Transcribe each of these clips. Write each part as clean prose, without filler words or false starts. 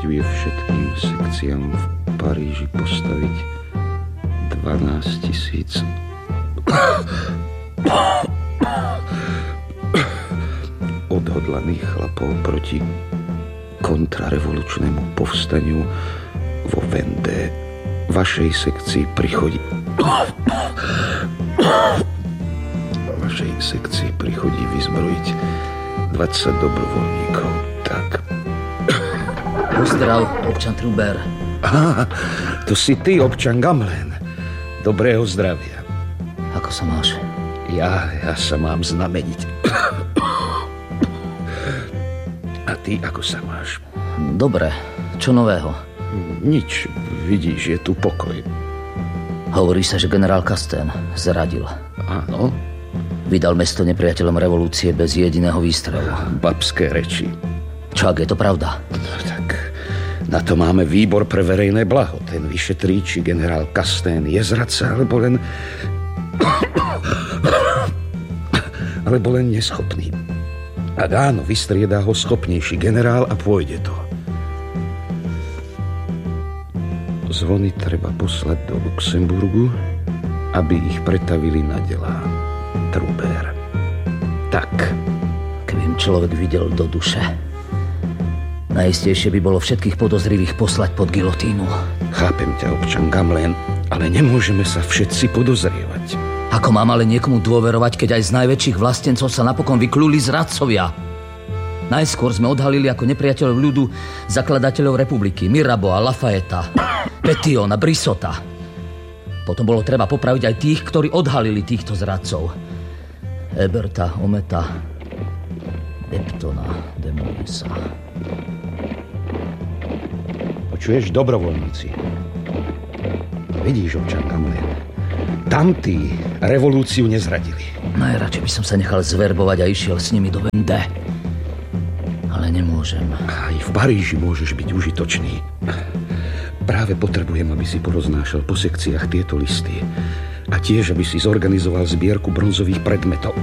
zaraďuje všetkým sekciám v Paríži postaviť 12 000 odhodlaných chlapov proti kontrarevolučnému povstaniu vo Vendée. Vašej sekcii prichodí vyzbrojiť 20 dobrovoľníkov. Tak. Pozdrav, občan Trubert. To si ty, občan Gamelin. Dobrého zdravia. Ako sa máš? Ja sa mám znameniť. A ty, ako sa máš? Dobre. Čo nového? Nič. Vidíš, je tu pokoj. Hovorí sa, že generál Castaing zradil. Áno. Vydal mesto nepriateľom revolúcie bez jediného výstrelu. Babské reči. Čo, ak je to pravda? No, tak na to máme výbor pre verejné blaho. Ten vyšetrí, či generál Castaing je zradca, alebo len neschopný. Ak áno, vystriedá ho schopnejší generál a pôjde to. Zvony treba poslať do Luxemburgu, aby ich pretavili na delá. Trubert. Tak. Keby im človek videl do duše. Najistejšie by bolo všetkých podozrivých poslať pod gilotínu. Chápem ťa, občan Gamelin, ale nemôžeme sa všetci podozrievať. Ako mám ale niekomu dôverovať, keď aj z najväčších vlastencov sa napokon vykluli zradcovia? Najskôr sme odhalili ako nepriateľov ľudu zakladateľov republiky Mirabeau a Lafayeta, Pétiona, Brissota. Potom bolo treba popraviť aj tých, ktorí odhalili týchto zradcov. Héberta, Ometa, Eptona, de Monesa. Počuješ, dobrovoľníci? Vidíš, občan Gamelin, tamtí revolúciu nezradili. Najradšej by som sa nechal zverbovať a išiel s nimi do Vendée. Ale nemôžem. Aj v Paríži môžeš byť užitočný. Práve potrebujem, aby si poroznášal po sekciách tieto listy. A tiež, aby si zorganizoval zbierku bronzových predmetov.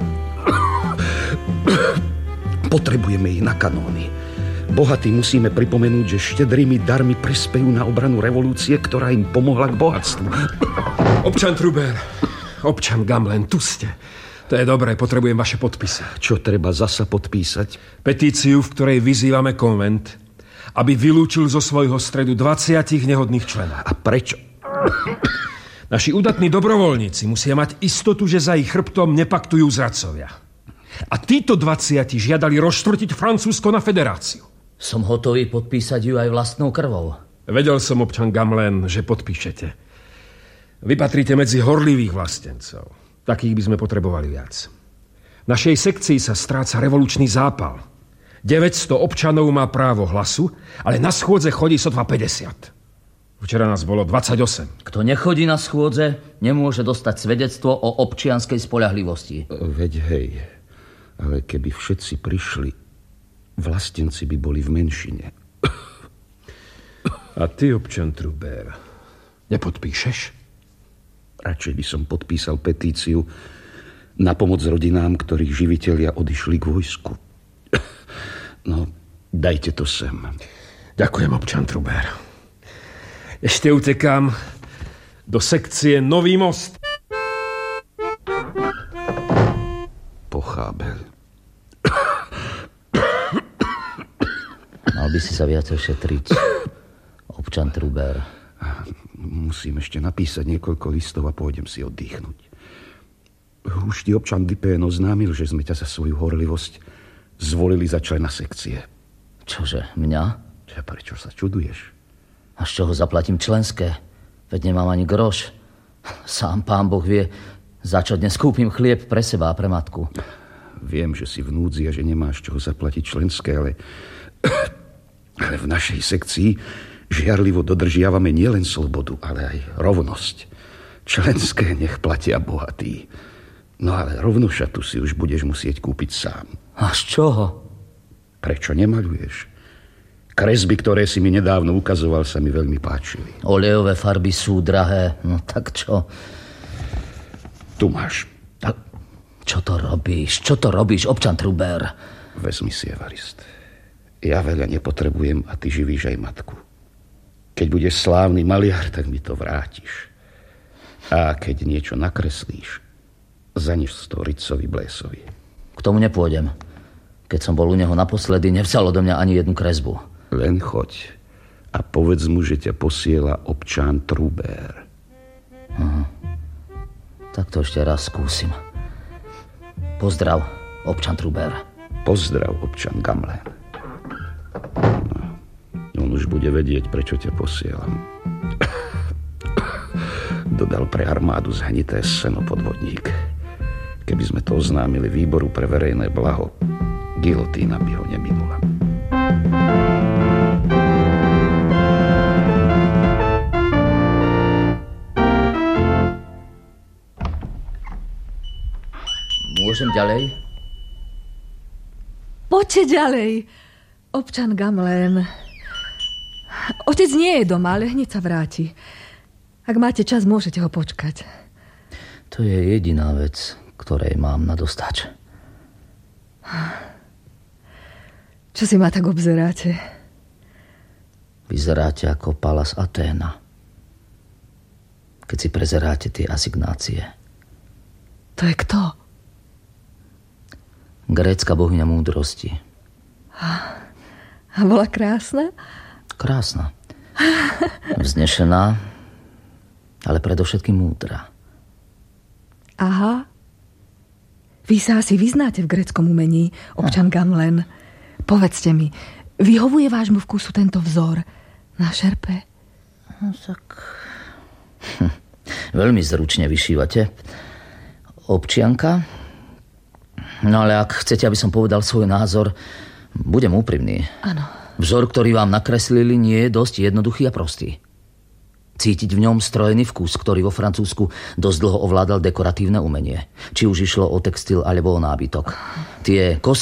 Potrebujeme ich na kanóny. Bohatí musíme pripomenúť, že štedrými darmi prispejú na obranu revolúcie, ktorá im pomohla k bohatstvu. Občan Trubert, občan Gamelin, tu ste. To je dobré, potrebujem vaše podpisy. Čo treba zasa podpísať? Petíciu, v ktorej vyzývame konvent, aby vylúčil zo svojho stredu 20 nehodných členov. A prečo? Naši udatní dobrovoľníci musia mať istotu, že za ich chrbtom nepaktujú zradcovia. A títo 20 žiadali rozštvrtiť Francúzsko na federáciu. Som hotový podpísať ju aj vlastnou krvou. Vedel som, občan Gamelin, že podpíšete. Vy patríte medzi horlivých vlastencov. Takých by sme potrebovali viac. V našej sekcii sa stráca revolučný zápal. 900 občanov má právo hlasu, ale na schôdze chodí sotva 50. Včera nás bolo 28. Kto nechodí na schôdze, nemôže dostať svedectvo o občianskej spoľahlivosti. Veď hej, ale keby všetci prišli, vlastenci by boli v menšine. A ty, občan Trubert, nepodpíšeš? Radšej by som podpísal petíciu na pomoc rodinám, ktorých živitelia odišli k vojsku. No, dajte to sem. Ďakujem, občan Trubert. Ešte utekám do sekcie Nový most. Pochábel. Mal by si sa viac šetriť, občan Trubert. Musím ešte napísať niekoľko listov a pôjdem si oddychnúť. Už ti občan Dupin oznámil, že sme ťa za svoju horlivosť zvolili za člena sekcie. Čože, mňa? Prečo sa čuduješ? A z čoho zaplatím členské? Veď nemám ani groš. Sám pán Boh vie, za čo dnes kúpim chlieb pre seba a pre matku. Viem, že si v núdzi a že nemáš čoho zaplatiť členské, ale v našej sekcii žiarlivo dodržiavame nielen slobodu, ale aj rovnosť. Členské nech platia bohatí. No ale rovnošatu si už budeš musieť kúpiť sám. A z čoho? Prečo nemaľuješ? Kresby, ktoré si mi nedávno ukazoval, sa mi veľmi páčili. Olejové farby sú drahé. No tak čo? Tu máš. A čo to robíš? Čo to robíš, občan Trubert? Vezmi si, Evarist. Ja veľa nepotrebujem a ty živíš aj matku. Keď budeš slávny maliar, tak mi to vrátiš. A keď niečo nakreslíš, zaniš to Ricovi Blésovi. K tomu nepôjdem. Keď som bol u neho naposledy, nevzal odo mňa ani jednu kresbu. Len choď a povedz mu, že ťa posiela občan Trubert. Tak to ešte raz skúsim. Pozdrav, občan Trubert. Pozdrav, občan Gamelin. On už bude vedieť, prečo ťa posielam. Dodal pre armádu zhnité seno podvodník. Keby sme to oznámili výboru pre verejné blaho, gilotína by ho neminula. Môžem ďalej? Poďte ďalej, občan Gamelin. Otec nie je doma, ale hneď sa vráti. Ak máte čas, môžete ho počkať. To je jediná vec, ktorej mám na dostač. Čo si ma tak obzeráte? Vyzeráte ako Pallas Athéna. Keď si prezeráte tie asignácie. To je kto? Grécka bohyňa múdrosti. A bola krásna? Krásna. Vznešená, ale predovšetkým múdra. Aha. Vy sa asi vyznáte v gréckom umení, občan Gamelin. Povedzte mi, vyhovuje vášmu vkusu tento vzor na šerpe? No, tak... Veľmi zručne vyšívate. Občianka? No ale ak chcete, aby som povedal svoj názor, budem úprimný. Áno. Vzor, ktorý vám nakreslili, nie je dosť jednoduchý a prostý. Cítiť v ňom strojený vkus, ktorý vo Francúzsku dosť dlho ovládal dekoratívne umenie. Či už išlo o textil alebo o nábytok. Tie